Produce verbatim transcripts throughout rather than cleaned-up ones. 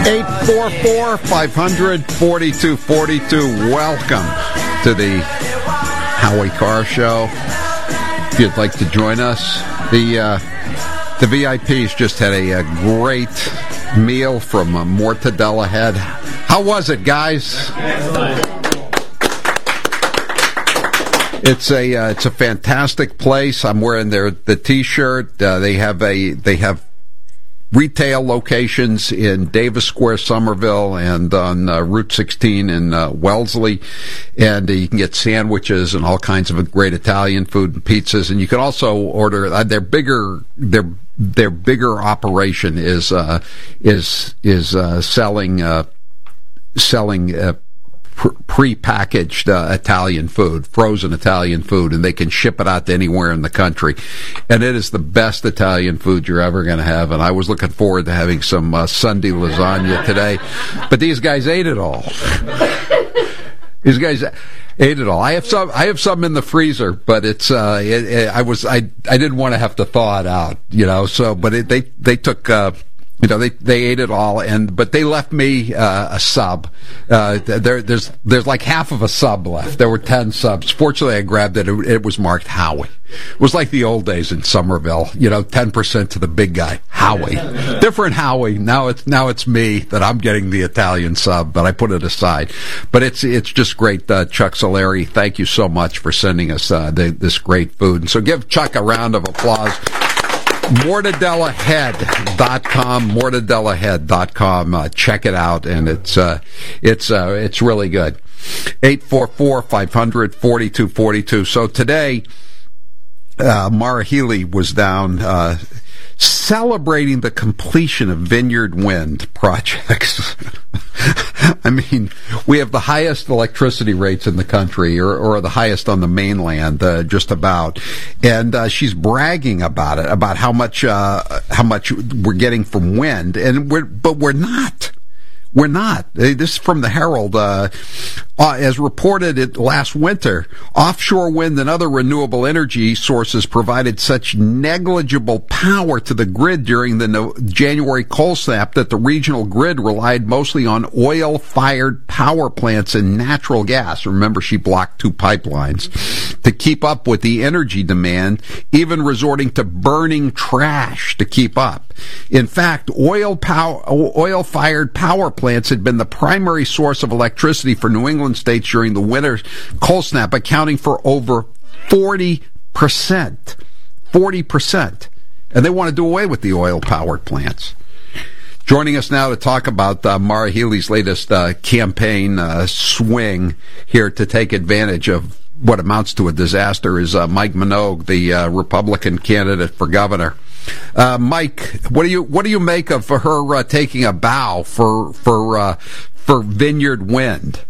eight four four, five hundred, forty-two forty-two. Welcome to the Howie Carr Show. If you'd like to join us, the uh, the V I Ps just had a, a great meal from uh, Mortadella Head. How was it, guys? It's a uh, it's a fantastic place. I'm wearing their the T-shirt. Uh, they have a they have retail locations in Davis Square, Somerville, and on uh, Route sixteen in uh, Wellesley. And uh, you can get sandwiches and all kinds of great Italian food and pizzas. And you can also order uh, their bigger their their bigger operation is uh, is is uh, selling uh, selling. Uh, pre-packaged uh, Italian food, frozen Italian food, and they can ship it out to anywhere in the country. And it is the best Italian food you're ever going to have. And I was looking forward to having some uh, Sunday lasagna today. But these guys ate it all. These guys ate it all. I have some. I have some in the freezer, but it's. Uh, it, it, I was. I. I didn't want to have to thaw it out, you know. So, but it, they. They took. Uh, You know, they they ate it all, and but they left me uh, a sub. Uh, there, there's there's like half of a sub left. There were ten subs. Fortunately, I grabbed it. It, it was marked Howie. It was like the old days in Somerville. You know, ten percent to the big guy, Howie. Different Howie. Now it's now it's me that I'm getting the Italian sub, but I put it aside. But it's it's just great. Uh, Chuck Solari, thank you so much for sending us uh, the, this great food. And so give Chuck a round of applause. Mortadella Head dot com, Mortadella Head dot com. Uh, check it out, and it's uh, it's uh, it's really good. eight four four, five hundred, forty-two forty-two. So today, uh, Maura Healey was down uh, celebrating the completion of Vineyard Wind projects. I mean, we have the highest electricity rates in the country, or, or the highest on the mainland, uh, just about. And uh, she's bragging about it, about how much uh, how much we're getting from wind, and we're but we're not. We're not. This is from the Herald. Uh, uh, as reported it last winter, offshore wind and other renewable energy sources provided such negligible power to the grid during the no- January cold snap that the regional grid relied mostly on oil-fired power plants and natural gas. Remember, she blocked two pipelines to keep up with the energy demand, even resorting to burning trash to keep up. In fact, oil power, oil-fired power plants had been the primary source of electricity for New England states during the winter cold snap, accounting for over forty percent. forty percent. And they want to do away with the oil-powered plants. Joining us now to talk about uh, Maura Healey's latest uh, campaign uh, swing here to take advantage of what amounts to a disaster is uh, Mike Minogue, the uh, Republican candidate for governor. Uh, Mike, what do you what do you make of her uh, taking a bow for for uh, for Vineyard Wind?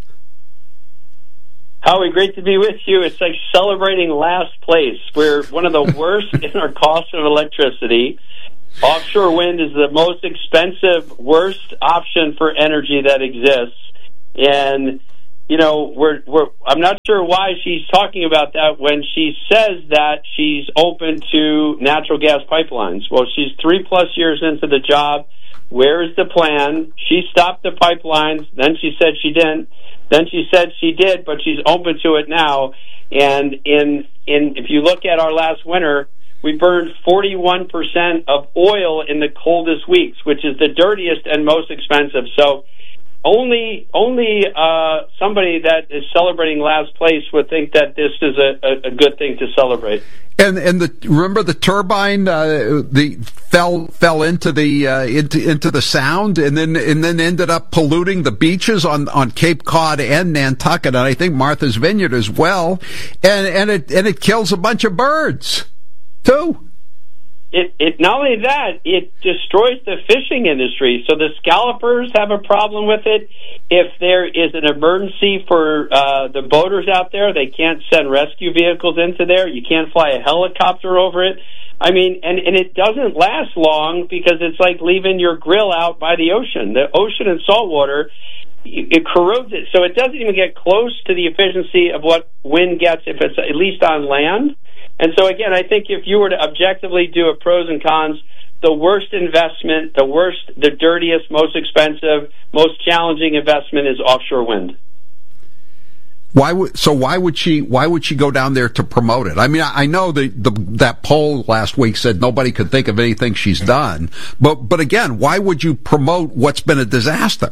Howie, great to be with you. It's like celebrating last place. We're one of the worst in our cost of electricity. Offshore wind is the most expensive, worst option for energy that exists. And, you know, we're, we're, I'm not sure why she's talking about that when she says that she's open to natural gas pipelines. Well, she's three plus years into the job. Where is the plan? She stopped the pipelines. Then she said she didn't. Then she said she did, but she's open to it now. And in in if you look at our last winter, we burned forty-one percent of oil in the coldest weeks, which is the dirtiest and most expensive. So only only uh, somebody that is celebrating last place would think that this is a, a, a good thing to celebrate. And and the remember the turbine uh, the fell fell into the uh, into into the Sound and then and then ended up polluting the beaches on, on Cape Cod and Nantucket, and I think Martha's Vineyard as well. And and it and it kills a bunch of birds too. It, it not only that, it destroys the fishing industry. So the scalpers have a problem with it. If there is an emergency for uh, the boaters out there, they can't send rescue vehicles into there. You can't fly a helicopter over it. I mean, and, and it doesn't last long because it's like leaving your grill out by the ocean. The ocean and salt water, it corrodes it. So it doesn't even get close to the efficiency of what wind gets if it's at least on land. And so, again, I think if you were to objectively do a pros and cons the worst investment, the worst, the dirtiest, most expensive, most challenging investment is offshore wind. Why would so? Why would she? Why would she go down there to promote it? I mean, I, I know the, the that poll last week said nobody could think of anything she's done, but but again, why would you promote what's been a disaster?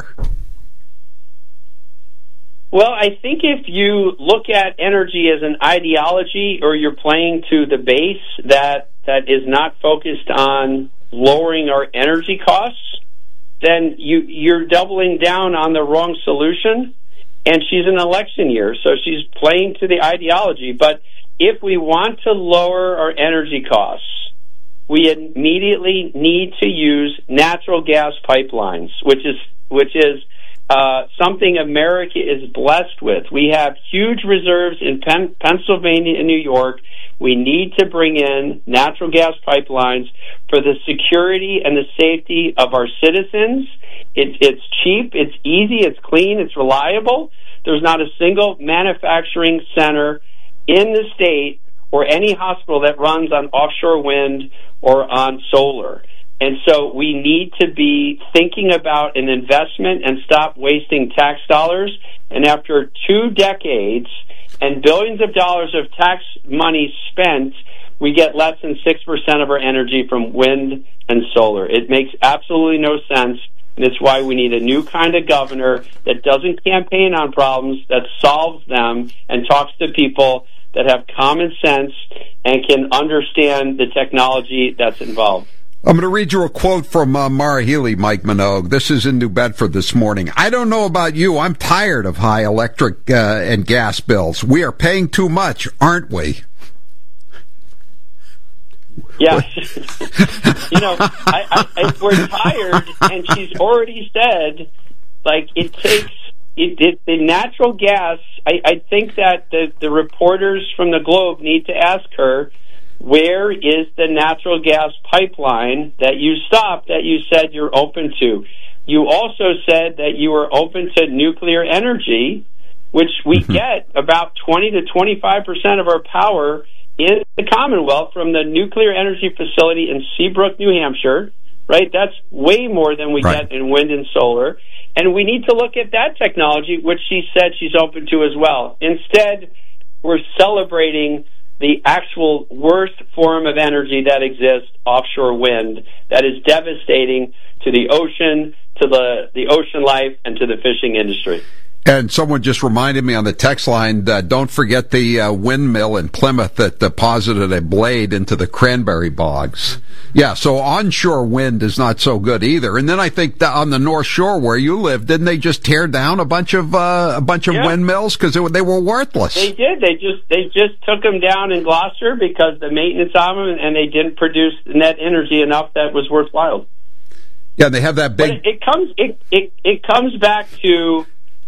Well, I think if you look at energy as an ideology, or you're playing to the base that that is not focused on lowering our energy costs, then you you're doubling down on the wrong solution. And she's in election year, so she's playing to the ideology. But if we want to lower our energy costs, we immediately need to use natural gas pipelines, which is which is uh, something America is blessed with. We have huge reserves in Pen- Pennsylvania and New York. We need to bring in natural gas pipelines for the security and the safety of our citizens. It's, it's cheap, it's easy, it's clean, it's reliable. There's not a single manufacturing center in the state or any hospital that runs on offshore wind or on solar. And so we need to be thinking about an investment and stop wasting tax dollars. And after two decades and billions of dollars of tax money spent, we get less than six percent of our energy from wind and solar. It makes absolutely no sense. And it's why we need a new kind of governor that doesn't campaign on problems, that solves them and talks to people that have common sense and can understand the technology that's involved. I'm going to read you a quote from uh, Maura Healey, Mike Minogue. This is in New Bedford this morning. I don't know about you. I'm tired of high electric uh, and gas bills. We are paying too much, aren't we? Yes. you know, I, I, I, we're tired, and she's already said, like, it takes it, it, the natural gas. I, I think that the, the reporters from the Globe need to ask her, where is the natural gas pipeline that you stopped, that you said you're open to? You also said that you were open to nuclear energy, which we mm-hmm. get about twenty to twenty-five percent of our power in the Commonwealth from the nuclear energy facility in Seabrook, New Hampshire, right? That's way more than we right. get in wind and solar. And we need to look at that technology, which she said she's open to as well. Instead, we're celebrating the actual worst form of energy that exists, offshore wind, that is devastating to the ocean, to the, the ocean life, and to the fishing industry. And someone just reminded me on the text line that don't forget the uh, windmill in Plymouth that deposited a blade into the cranberry bogs. Yeah, so onshore wind is not so good either. And then I think that on the North Shore where you live, didn't they just tear down a bunch of uh, a bunch of yeah. windmills because they were worthless? They did. They just they just took them down in Gloucester because the maintenance on them, and they didn't produce net energy enough that was worthwhile. Yeah, they have that big. But it, it comes it, it it comes back to,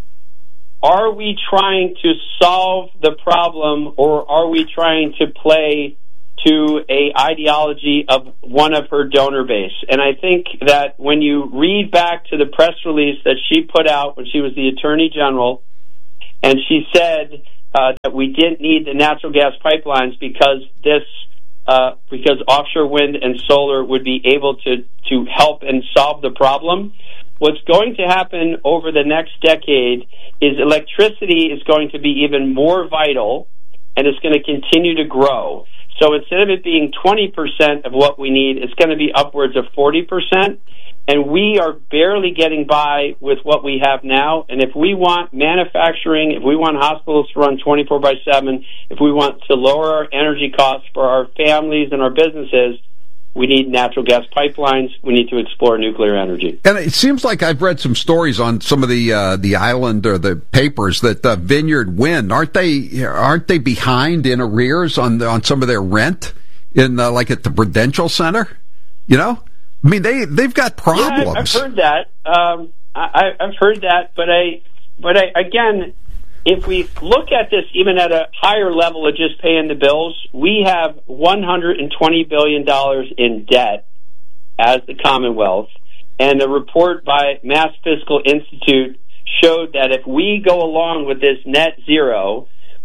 are we trying to solve the problem, or are we trying to play to a ideology of one of her donor base? And I think that when you read back to the press release that she put out when she was the Attorney General, and she said uh, that we didn't need the natural gas pipelines because this uh, because offshore wind and solar would be able to, to help and solve the problem. What's going to happen over the next decade is electricity is going to be even more vital, and it's going to continue to grow. So instead of it being twenty percent of what we need, it's going to be upwards of forty percent, and we are barely getting by with what we have now. And if we want manufacturing, if we want hospitals to run twenty-four by seven, if we want to lower our energy costs for our families and our businesses, we need natural gas pipelines. We need to explore nuclear energy. And it seems like I've read some stories on some of the uh, the island or the papers that uh, Vineyard Wind, aren't they aren't they behind in arrears on on some of their rent in uh, like at the Prudential Center? You know, I mean they they've got problems. Yeah, I've heard that. Um, I, I've heard that, but I but I again. If we look at this even at a higher level of just paying the bills, we have one hundred twenty billion dollars in debt as the Commonwealth. And a report by Mass Fiscal Institute showed that if we go along with this net zero,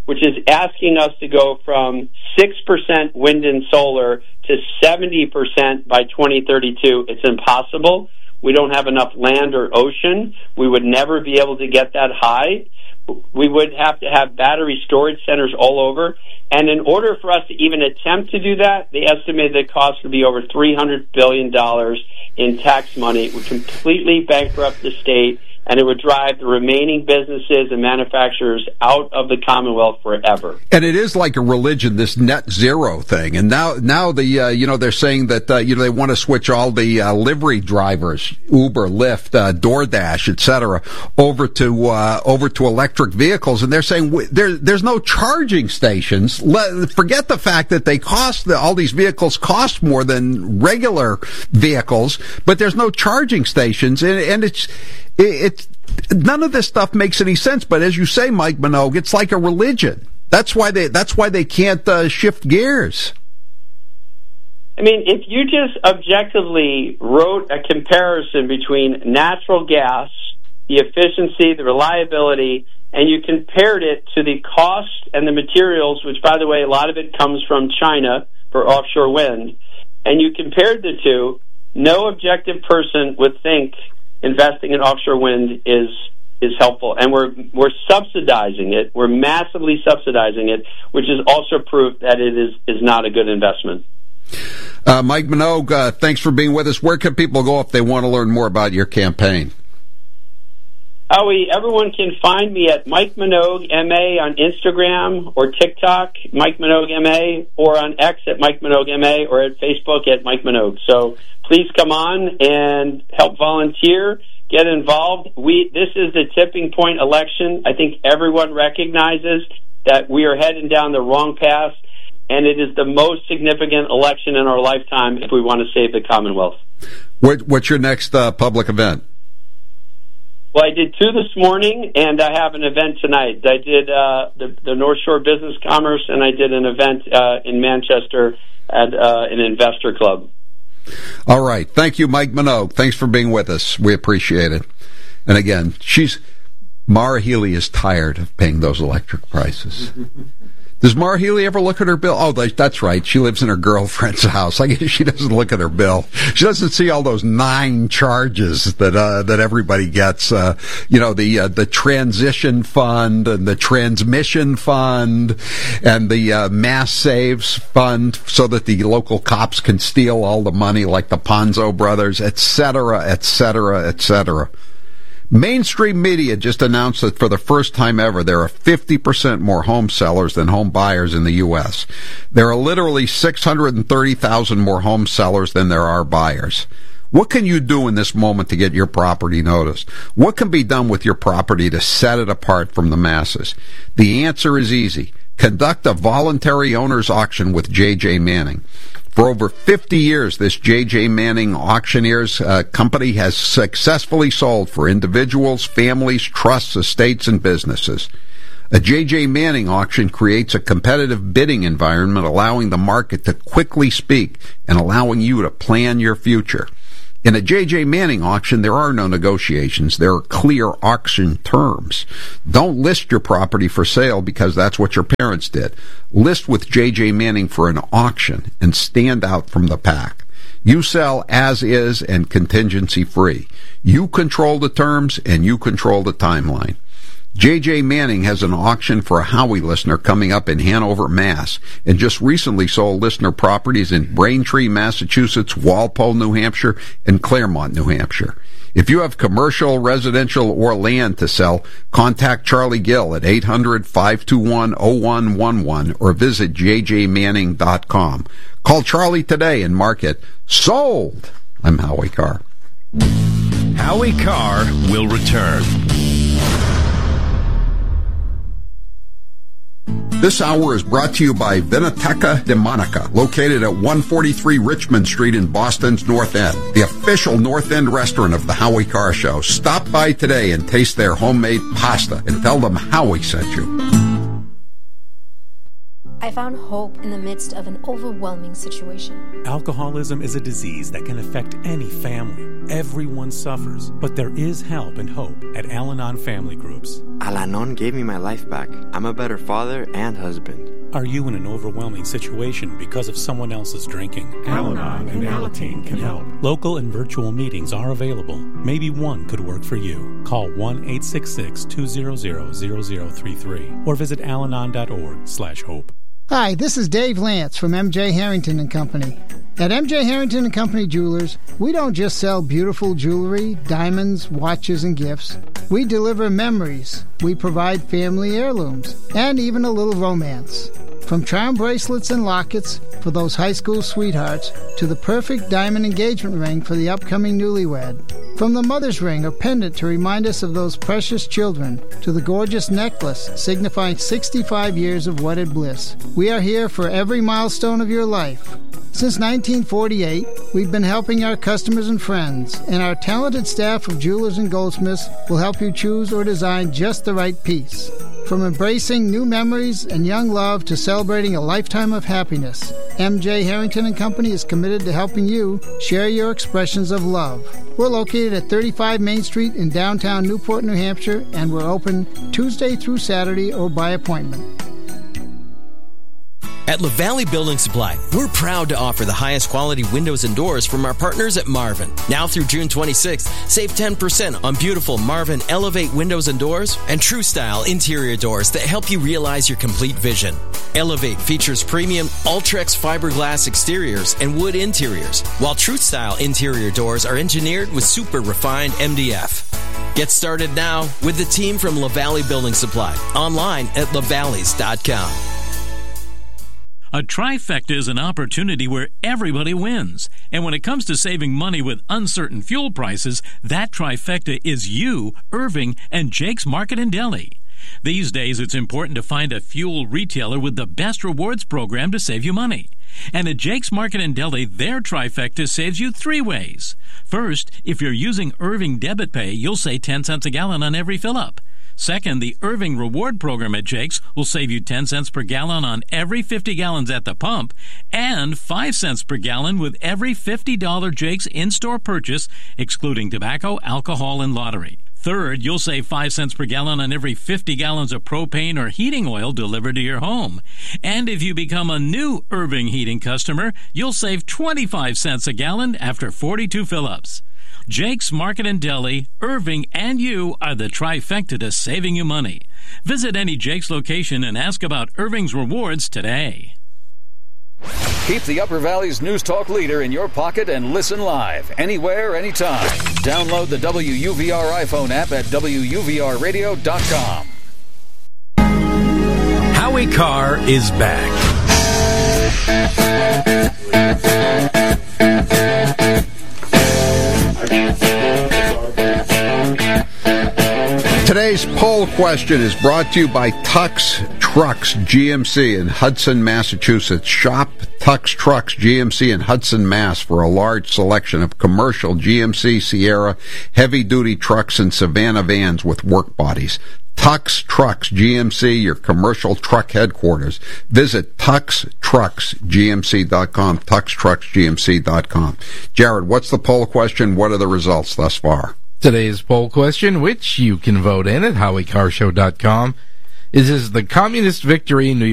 which is asking us to go from six percent wind and solar to seventy percent by twenty thirty-two. It's impossible. We don't have enough land or ocean. We would never be able to get that high. We would have to have battery storage centers all over. And in order for us to even attempt to do that, they estimated the cost would be over three hundred billion dollars in tax money. It would completely bankrupt the state, and it would drive the remaining businesses and manufacturers out of the Commonwealth forever. And it is like a religion, this net zero thing. And now, now the uh, you know they're saying that uh, you know they want to switch all the uh, livery drivers, Uber, Lyft, uh, DoorDash, et cetera, over to uh, over to electric vehicles. And they're saying w- there there's no charging stations. Let, forget the fact that they cost the, all these vehicles cost more than regular vehicles, but there's no charging stations, and, and it's. It's none of this stuff makes any sense. But as you say, Mike Minogue, it's like a religion. That's why they. That's why they can't uh, shift gears. I mean, if you just objectively wrote a comparison between natural gas, the efficiency, the reliability, and you compared it to the cost and the materials, which, by the way, a lot of it comes from China for offshore wind, and you compared the two, no objective person would think investing in offshore wind is is helpful, and we're we're subsidizing it. We're massively subsidizing it, which is also proof that it is is not a good investment. Uh, Mike Minogue, uh, thanks for being with us. Where can people go if they want to learn more about your campaign? Howie, everyone can find me at Mike Minogue M A on Instagram or TikTok, Mike Minogue M A, or on X at Mike Minogue M A, or at Facebook at Mike Minogue. So please come on and help volunteer, get involved. We this is the tipping point election. I think everyone recognizes that we are heading down the wrong path, and it is the most significant election in our lifetime if we want to save the Commonwealth. What, what's your next uh, public event? Well, I did two this morning, and I have an event tonight. I did uh, the, the North Shore Business Commerce, and I did an event uh, in Manchester at uh, an investor club. All right. Thank you, Mike Minogue. Thanks for being with us. We appreciate it. And again, she's Maura Healey is tired of paying those electric prices. Does Maura Healey ever look at her bill? Oh, that's right. She lives in her girlfriend's house. I guess she doesn't look at her bill. She doesn't see all those nine charges that uh, that everybody gets. Uh, you know, the uh, the transition fund and the transmission fund and the uh, mass saves fund, so that the local cops can steal all the money, like the Ponzo brothers, et cetera, et cetera, et cetera. Mainstream media just announced that for the first time ever, there are fifty percent more home sellers than home buyers in the U S. There are literally six hundred thirty thousand more home sellers than there are buyers. What can you do in this moment to get your property noticed? What can be done with your property to set it apart from the masses? The answer is easy. Conduct a voluntary owner's auction with J J Manning. For over fifty years, this J J Manning Auctioneers uh, company has successfully sold for individuals, families, trusts, estates, and businesses. A J J Manning auction creates a competitive bidding environment, allowing the market to quickly speak and allowing you to plan your future. In a J J Manning auction, there are no negotiations. There are clear auction terms. Don't list your property for sale because that's what your parents did. List with J J Manning for an auction and stand out from the pack. You sell as is and contingency free. You control the terms and you control the timeline. J J Manning has an auction for a Howie listener coming up in Hanover, Mass, and just recently sold listener properties in Braintree, Massachusetts, Walpole, New Hampshire, and Claremont, New Hampshire. If you have commercial, residential, or land to sell, contact Charlie Gill at eight hundred, five two one, oh one one one or visit j j manning dot com. Call Charlie today and mark it sold. I'm Howie Carr. Howie Carr will return. This hour is brought to you by Vinoteca de Monica, located at one forty-three Richmond Street in Boston's North End, the official North End restaurant of the Howie Carr Show. Stop by today and taste their homemade pasta and tell them Howie sent you. I found hope in the midst of an overwhelming situation. Alcoholism is a disease that can affect any family. Everyone suffers, but there is help and hope at Al-Anon Family Groups. Al-Anon gave me my life back. I'm a better father and husband. Are you in an overwhelming situation because of someone else's drinking? Al-Anon and Alateen can help. Local and virtual meetings are available. Maybe one could work for you. Call one eight six six, two zero zero, zero zero three three or visit alanon dot org slash hope. Hi, this is Dave Lance from M J Harrington and Company. At M J Harrington and Company Jewelers, we don't just sell beautiful jewelry, diamonds, watches, and gifts. We deliver memories. We provide family heirlooms, and even a little romance. From charm bracelets and lockets for those high school sweethearts to the perfect diamond engagement ring for the upcoming newlywed. From the mother's ring or pendant to remind us of those precious children to the gorgeous necklace signifying sixty-five years of wedded bliss. We are here for every milestone of your life. Since nineteen forty-eight, we've been helping our customers and friends, and our talented staff of jewelers and goldsmiths will help you choose or design just the right piece. From embracing new memories and young love to celebrating a lifetime of happiness, M J Harrington and Company is committed to helping you share your expressions of love. We're located at thirty-five Main Street in downtown Newport, New Hampshire, and we're open Tuesday through Saturday or by appointment. At LaValley Building Supply, we're proud to offer the highest quality windows and doors from our partners at Marvin. Now through June twenty-sixth, save ten percent on beautiful Marvin Elevate windows and doors and True Style interior doors that help you realize your complete vision. Elevate features premium Ultrex fiberglass exteriors and wood interiors, while True Style interior doors are engineered with super refined M D F. Get started now with the team from LaValley Building Supply, online at lavalleys dot com. A trifecta is an opportunity where everybody wins. And when it comes to saving money with uncertain fuel prices, that trifecta is you, Irving, and Jake's Market and Deli. These days, it's important to find a fuel retailer with the best rewards program to save you money. And at Jake's Market and Deli, their trifecta saves you three ways. First, if you're using Irving Debit Pay, you'll save ten cents a gallon on every fill-up. Second, the Irving Reward Program at Jake's will save you ten cents per gallon on every fifty gallons at the pump and five cents per gallon with every fifty dollars Jake's in-store purchase, excluding tobacco, alcohol, and lottery. Third, you'll save five cents per gallon on every fifty gallons of propane or heating oil delivered to your home. And if you become a new Irving Heating customer, you'll save twenty-five cents a gallon after forty-two fill-ups. Jake's Market and Deli, Irving, and you are the trifecta to saving you money. Visit any Jake's location and ask about Irving's rewards today. Keep the Upper Valley's News Talk leader in your pocket and listen live, anywhere, anytime. Download the W U V R iPhone app at W U V R radio dot com. Howie Carr is back. Today's poll question is brought to you by Tux Trucks G M C in Hudson, Massachusetts. Shop Tux Trucks G M C in Hudson, Mass for a large selection of commercial G M C Sierra heavy-duty trucks and Savannah vans with work bodies. Tux Trucks G M C, your commercial truck headquarters. Visit tux trucks G M C dot com, tux trucks G M C dot com. Jared, what's the poll question? What are the results thus far? Today's poll question, which you can vote in at howie carr show dot com, is, is the communist victory in New York